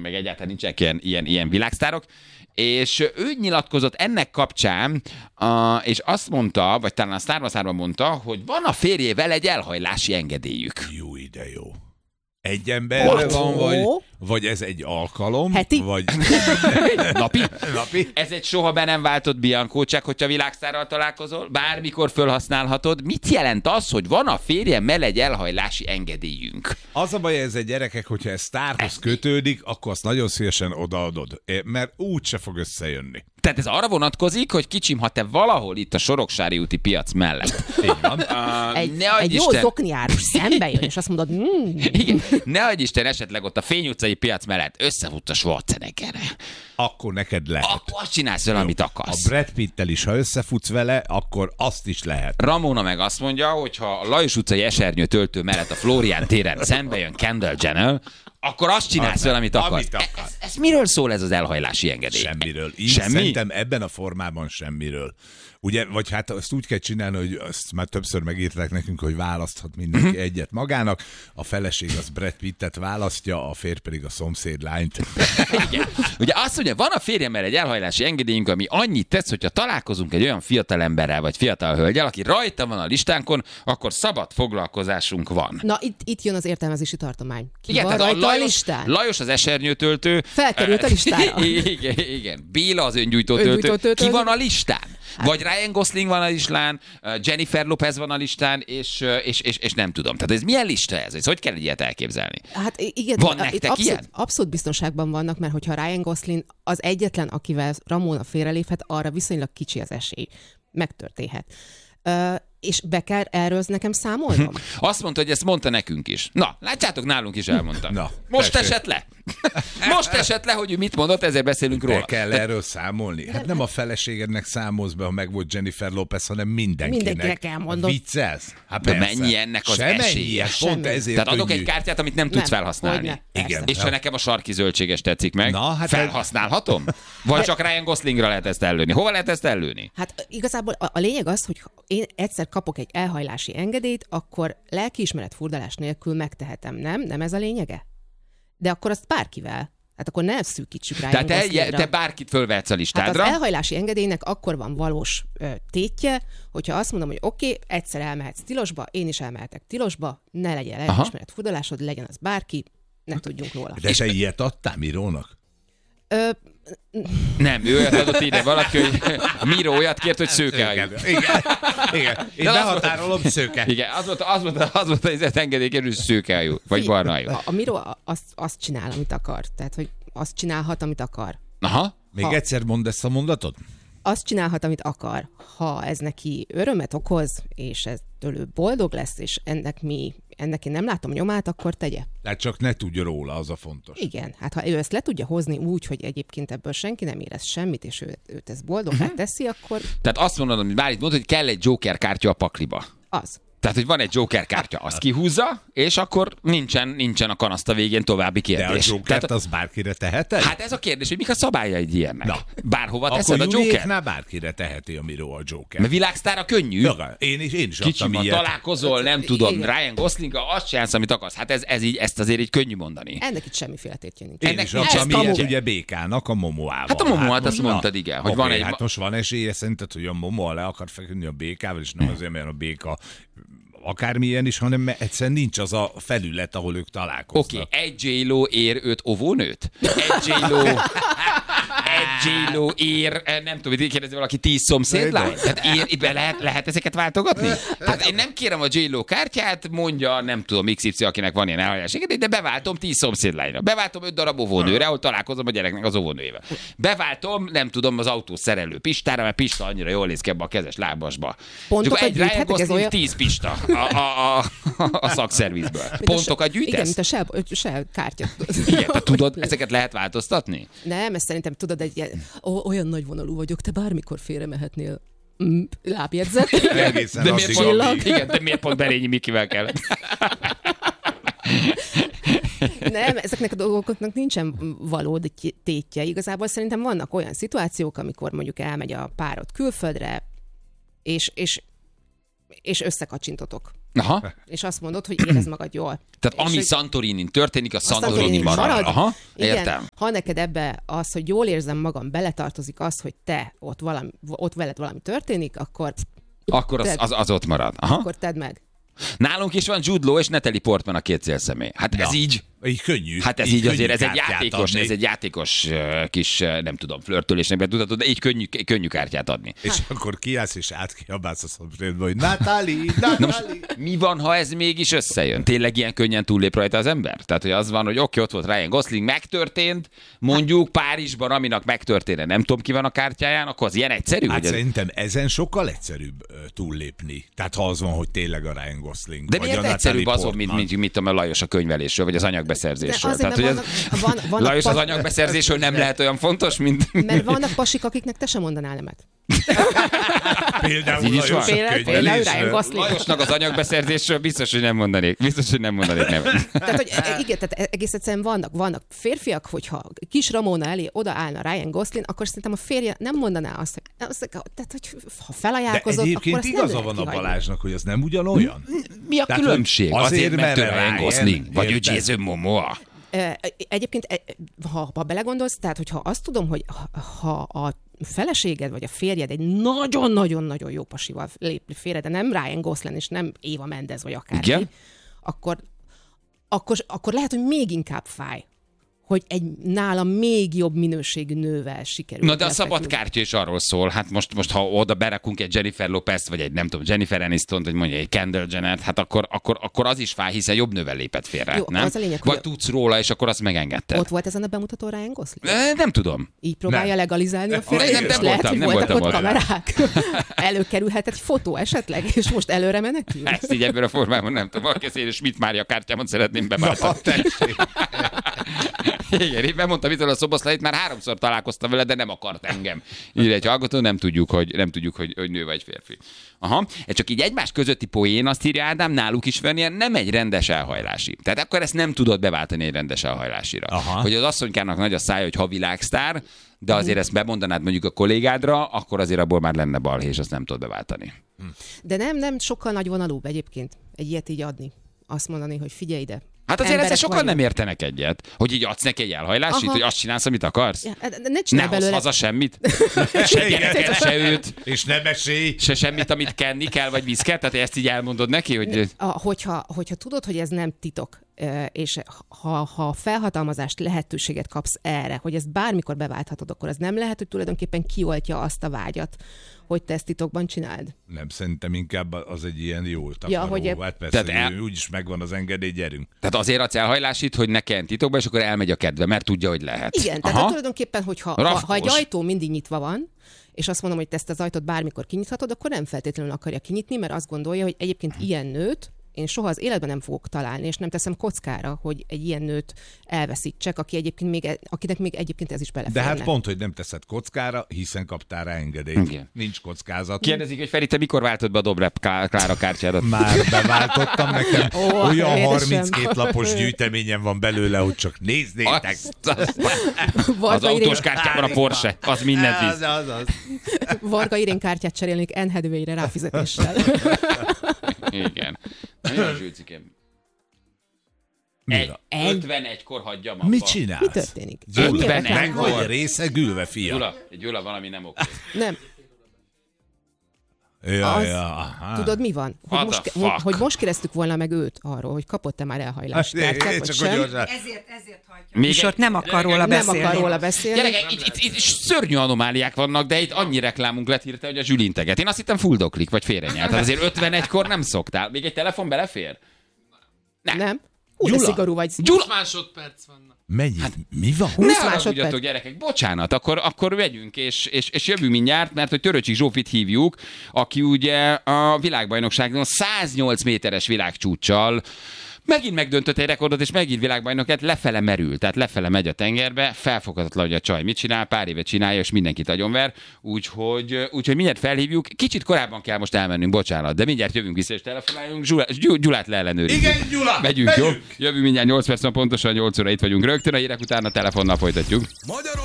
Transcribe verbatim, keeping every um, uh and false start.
meg egyáltalán nincsenek ilyen, ilyen, ilyen világsztárok. És ő nyilatkozott ennek kapcsán, uh, és azt mondta, vagy talán a Sztárvaszárban mondta, hogy van a férjével egy elhajlási engedélyük. Jó, ide jó. Egy emberre van, vagy, vagy ez egy alkalom? Heti? Vagy... Napi? Napi? Ez egy soha be nem váltott biankócsák, hogyha világsztárral találkozol, bármikor felhasználhatod. Mit jelent az, hogy van a férjemmel egy elhajlási engedélyünk? Az a baj, ez egy gyerekek, hogyha ez sztárhoz kötődik, akkor azt nagyon szívesen odaadod, mert úgy se fog összejönni. Tehát ez arra vonatkozik, hogy kicsim, ha te valahol itt a Soroksári úti piac mellett. Így van. Uh, Egy, ne egy jó Isten... zokniárus szembe jön, és azt mondod, mm. Igen, ne adj Isten, esetleg ott a Fény utcai piac mellett összefut a Schwarzeneggerre. Akkor neked lehet. Akkor azt csinálsz vele, amit akarsz. A Brad Pittel is, ha összefutsz vele, akkor azt is lehet. Ramona meg azt mondja, hogy ha a Lajos utcai esernyő töltő mellett a Flórián téren szembe jön Kendall Jenner, akkor azt csinálsz vele, amit akarsz. Amit akarsz. Ez, ez miről szól ez az elhajlási engedély? Semmiről. Így Semmi? Szerintem ebben a formában semmiről. Ugye, vagy hát azt úgy kell csinálni, hogy azt már többször megírták nekünk, hogy választhat mindenki uh-huh. egyet magának. A feleség az Brad Pittet választja, a férj pedig a szomszéd lányt. Igen. Ugye azt mondja, van a férjemmel egy elhajlási engedélyünk, ami annyit tesz, hogyha találkozunk egy olyan fiatal emberrel, vagy fiatal hölgyel, aki rajta van a listánkon, akkor szabad foglalkozásunk van. Na, itt, itt jön az értelmezési tartomány. Ki Igen, van tehát rajta a a Lajos, listán? Lajos az esernyőtöltő. Felkerült a listára. Igen, igen. Béla az öngyújtó töltő. Öngyújtó töltő. Ki van a listán? Hát. Vagy Ryan Gosling van a listán, Jennifer Lopez van a listán, és, és, és, és nem tudom. Tehát ez milyen lista ez? Ez hogy kell egy ilyet elképzelni? Hát igen, Van itt nektek abszolút, ilyen? abszolút biztonságban vannak, mert hogyha Ryan Gosling az egyetlen, akivel Ramona félreléphet, arra viszonylag kicsi az esély. Megtörténhet. Uh, és be kell erről nekem számolnom? Azt mondta, hogy ezt mondta nekünk is. Na, látjátok, nálunk is elmondta. Na, Most tessék. esett le. Most esett le, hogy ő mit mondott, ezért beszélünk róla. Be kell erről számolni. Hát nem a feleségednek számolsz be, ha meg volt Jennifer Lopez, hanem mindenkinek. Mindenkinek elmondod. Viccelsz? Hát De persze. mennyi ennek az Semennyi, esélye? hát pont Semmi. ezért Tehát adok könnyű. egy kártyát, amit nem tudsz Nem, felhasználni. hogyne, persze. Igen. És ha nekem a sarki zöldséges tetszik meg, Na, hát felhasználhatom? Vagy csak Ryan Goslingra lehet ezt ellőni? Hova lehet ezt ellőni? Hát igazából a, a lényeg az, hogy ha én egyszer kapok egy elhajlási engedélyt, akkor lelkiismeret furdalás nélkül megtehetem, nem? Nem ez a lényege? De akkor azt bárkivel. Hát akkor ne szűkítsük rá. Tehát te, te bárkit fölvehetsz a listádra. Hát az elhajlási engedélynek akkor van valós ö, tétje, hogyha azt mondom, hogy oké, okay, egyszer elmehetsz tilosba, én is elmehetek tilosba, ne legyen lelkiismeret furdalásod, legyen az bárki, ne tudjunk róla. De te ilyet adtál Mirónak? Ö, Nem, ő olyat adott ide valaki, hogy Miro olyat kért, hogy szőkehajú. Igen, igen. Én De az behatárolom szőke. Igen, az volt, az volt, az volt az engedélyként, hogy szőkehajú, vagy barnahajú. a, a Miro azt, azt csinál, amit akar. Tehát, hogy azt csinálhat, amit akar. Aha. Még Ha- egyszer mondd ezt a mondatot? Azt csinálhat, amit akar. Ha ez neki örömet okoz, és ez tőle boldog lesz, és ennek mi, ennek én nem látom nyomát, akkor tegye. Tehát csak ne tudja róla, az a fontos. Igen, hát ha ő ezt le tudja hozni úgy, hogy egyébként ebből senki nem érez semmit, és ő, őt ez boldogá teszi, akkor Tehát azt mondod, amit már itt mondod, hogy kell egy Joker kártya a pakliba. az. Tehát, hogy van egy Joker kártya, azt kihúzza, és akkor nincsen, nincsen a kanaszta végén további De a kérdés. Jokert Tehát, az bárkire teheted? hát ez a kérdés, hogy mik a szabályai egy ilyennek? Na. Bárhova Akkor teszed a Joker? Juliéknál bárkire teheti a Miró a Joker. Mert világsztára könnyű. Ja, én is, én is Kicsi adtam van, ilyet. találkozol, nem tudom, Igen. Ryan Goslinggal, azt csinálsz, amit akarsz. Hát ez, ez így, ezt azért így könnyű mondani. Ennek itt semmiféle tétje nincs. Én Ennek is nincs adtam ez ilyet kamu. ugye békának a Momoával. Hát a Momoát azt most- mondtad, na, igen, hogy oké, van egy- Hát most van esélye szerinted, hogy a Momo le akar feküdni a békával, és nem azért, mert a béka akármilyen is, hanem mert egyszerűen nincs az a felület, ahol ők találkoznak. Oké, okay, egy J-Lo ér öt óvónőt? Egy J-Lo... Egy J-Lo ér, nem tudom, hogy kérdezi valaki tíz szomszédlány? Tehát ér, be lehet, lehet ezeket váltogatni? Tehát én nem kérem a J-Lo kártyát, mondja, nem tudom, iksz ipszilon, akinek van ilyen elhajlás, de beváltom tíz szomszédlányra. Beváltom öt darab óvónőre, ahol találkozom a gyereknek az óvónőjével. Beváltom, nem tudom, az autó szerelő Pistára, mert Pista annyira jól néz ki ebbe a kezes lábasba. Pontokat Csak egy Ryan gyűjthetek, ez Gosling, olyan- tíz Pista a, a, a, a szakszervizből. Mint a Pontokat se- Igen, gyűjtesz? mint a se, se kártya. Igen, te tudod, ezeket lehet változtatni? Nem, ezt szerintem tudod, egy ilyen, ó, olyan nagyvonalú vagyok, te bármikor félre mehetnél. Mm, lábjegyzet. Egészen De addig, miért, pont, amíg- igen, de miért pont Berényi Mikivel kellett? Nem, ezeknek a dolgoknak nincsen valódi tétje. Igazából szerintem vannak olyan szituációk, amikor mondjuk elmegy a párod külföldre, és, és, és összekacsintotok. Aha. És azt mondod, hogy érezd magad jól. Tehát és ami hogy... Santorinin történik, a Santorini Santorini marad. marad. Aha, Igen, értem. ha neked ebbe az, hogy jól érzem magam, beletartozik az, hogy te ott, valami, ott veled valami történik, akkor... Akkor az, az, az ott marad. Aha. Akkor tedd meg. Nálunk is van Jude Law és Natalie Portman a két célszemély. Hát ez Ja. így... Így könnyű. Hát ez így, így könnyű azért, ez egy kártyát játékos, adni. ez egy játékos uh, kis, uh, nem tudom, flörtölésnek betudhatod, de így könnyű, könnyű kártyát adni. És akkor kiállsz és átkiabálsz a szomszédba, hogy Natalie, Natalie. Mi van, ha ez mégis összejön? Tényleg ilyen könnyen túllép rajta az ember? Tehát, hogy az van, hogy oké, ott volt Ryan Gosling, megtörtént, mondjuk Párizsban, aminek megtörténne, nem tudom ki van a kártyáján, akkor az ilyen egyszerű? Hát hogy ez... szerintem ezen sokkal egyszerűbb ö, túllépni. Tehát ha az van, hogy tényleg a Ryan Gosling. De vagy miért a egyszerűbb Natalie azon, mint, Portman. mint, mint, mint a Lajos a könyvelésről, vagy az anyagbeszerzésről? De azért, Tehát, hogy mert ez... vannak- van- vannak Lajos az pas- anyagbeszerzésről nem lehet olyan fontos, mint... Mert vannak pasik, akiknek te sem mondanál nemet. Például így is Lajos van. a Például- például könyvelésről. Ryan Gosling. Lajosnak az anyagbeszerzésről biztos, hogy nem mondanék. Biztos, hogy nem mondanék nevet. Tehát, hogy e- igen, tehát egész egyszerűen vannak, vannak férfiak, hogyha kis Ramona elé odaállna Ryan Gosling, akkor szerintem a férje nem mondaná azt, hogy, azt, tehát, hogy ha De felajánlkozott, akkor egyébként azt nem igaza lehet van a Hm? kihagyni. Balázsnak, hogy az nem ugyanolyan. Mi a Tehát, különbség? hogy Azért, azért, mert ő mert Ryan Ryan, Gosling, vagy ő érted? Jason Momoa. E, Egyébként, e, ha, ha belegondolsz, tehát hogyha azt tudom, hogy ha- ha a feleséged vagy a férjed egy nagyon-nagyon-nagyon jó pasival lép félre, de nem Ryan Gosling és nem Eva Mendes vagy akárki, Igen? akkor, akkor, akkor lehet, hogy még inkább fáj, hogy egy nála még jobb minőségű nővel sikerül. Na de a szabad lefeküdni. kártya is arról szól, hát most, most ha oda berakunk egy Jennifer Lopez, vagy egy nem tudom, Jennifer Aniston, vagy mondja egy Kendall Jenner, hát akkor, akkor, akkor az is fáj, hiszen jobb nővel lépett félre, Jó, nem? az a lényeg, vagy hogy- tudsz róla, és akkor azt megengedted. Ott volt ezen a bemutató Ryan Gosling? E, nem tudom. Így próbálja Nem. legalizálni a Nem, férjét, nem és lehet, voltam, hogy nem voltak voltam ott ott. kamerák. Előkerülhet egy fotó esetleg, és most előre menekül. Ezt így ebben a formában nem tudom. Valaki én Schmidt Mária kártyámon szeretném Na, beváltani. tessék. Igen, én bemondtam itt a szoboszlait, már háromszor találkoztam vele, de nem akart engem. Így egy hallgató, nem tudjuk, hogy, nem tudjuk, hogy, hogy nő vagy férfi. Aha, ez csak így egymás közötti poén, azt írja Ádám, náluk is van ilyen, nem egy rendes elhajlási. Tehát akkor ezt nem tudod beváltani egy rendes elhajlásira. Aha. Hogy az asszonykának nagy a szája, hogy ha világsztár, de azért ezt bemondanád mondjuk a kollégádra, akkor azért abból már lenne balhé, és azt nem tudod beváltani. De nem, nem sokkal nagyvonalúbb egyébként egy ilyet így adni. Azt mondani, hogy figyelj ide. Hát azért ezzel emberek sokan vagyunk. nem értenek egyet, hogy így adsz neki egy elhajlásit, Aha. hogy azt csinálsz, amit akarsz. Ja, de ne Ne csinálj hozz belőle. haza semmit, se gyereket, se őt, És nem esély. se semmit, amit kenni kell, vagy viszket, tehát ezt így elmondod neki, hogy... A, hogyha, hogyha tudod, hogy ez nem titok, ö, és ha, ha felhatalmazást, lehetőséget kapsz erre, hogy ezt bármikor beválthatod, akkor az nem lehet, hogy tulajdonképpen kioltja azt a vágyat, hogy te ezt titokban csináld. Nem, szerintem inkább az egy ilyen jó Ja, takaró. hogy e- Hát persze, Tehát el- el... úgyis megvan az engedély, gyerünk. Tehát azért adsz elhajlásit, hogy ne kelljen titokba, és akkor elmegy a kedve, mert tudja, hogy lehet. Igen, tehát Aha. tulajdonképpen, hogyha ha, ha egy Rafkós. ajtó mindig nyitva van, és azt mondom, hogy te ezt az ajtót bármikor kinyithatod, akkor nem feltétlenül akarja kinyitni, mert azt gondolja, hogy egyébként ilyen nőt én soha az életben nem fogok találni, és nem teszem kockára, hogy egy ilyen nőt elveszítsek, aki egyébként még, akinek még egyébként ez is De beleférne. hát pont, hogy nem teszed kockára, hiszen kaptál rá engedélyt. Igen. Nincs kockázat. Kérdezik, hogy Feri, te mikor váltod be a Dobrev Klá- Klára kártyádat? Már beváltottam nekem. Ó, Olyan édesem. harminckét lapos gyűjteményem van belőle, hogy csak néznétek. Az, az, Varga az Irén, autós kártyában a Porsche, az mindent Az, visz. az, az. Varga Irén kártyát cserélnék Anne Hathaway-re ráfizetéssel. Igen. Nagyon zsűcikém. Mi Egy, van? ötvenegykor hagyjam abba. Mit csinálsz? Mi történik? Gyula, Ennyi benne reklám Meg van? vagy részegülve, fia. Gyula, Gyula, valami nem oké. Nem. Ja, Az- ja, aha. Tudod, mi van? Hogy What most, the ke- fuck? hogy most kérdeztük volna meg őt arról, hogy kapott-e már elhajlást Hát, kártyát, én vagy csak sem. hogy gyorsan. Ezért, ezért hagyja. Még Műsort nem akar róla Nem beszélni. akar róla beszélni. Gyerekek, itt, itt, itt szörnyű anomáliák vannak, de itt annyi reklámunk lett hirtelen, hogy a Zsül integet. Én azt hittem fuldoklik, vagy félrenyelt. Tehát azért ötvenegykor nem szoktál. Még egy telefon belefér? Nem. Nem? Hú, de Gyula. szigorú vagy. Gyula, másodperc vannak. Mennyi? Hát- Mi van? ne másodperc. haragudjatok, gyerekek, bocsánat, akkor, akkor vegyünk, és, és, és jövünk mindjárt, mert hogy Töröcsik Zsófit hívjuk, aki ugye a világbajnokságon száznyolc méteres világcsúccsal megint megdöntött egy rekordot, és megint világbajnokát lefele merül, tehát lefele megy a tengerbe, felfoghatatlan, hogy a csaj mit csinál, pár éve csinálja, és mindenkit agyonver, úgyhogy, úgyhogy mindjárt felhívjuk, kicsit korábban kell most elmennünk, bocsánat, de mindjárt jövünk vissza, és telefonáljunk, Gyulát, Gyulát leellenőrizzük. Igen, Gyula! Megyünk, jó? Jövünk mindjárt nyolc perc, pontosan nyolc óra itt vagyunk rögtön, a hírek után a telefonnal folytatjuk.